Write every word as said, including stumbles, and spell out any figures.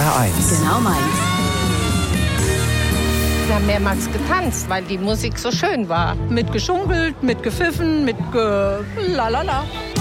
R eins. Genau meins. Wir haben mehrmals getanzt, weil die Musik so schön war. Mit geschunkelt, mit gepfiffen, mit ge... lalala.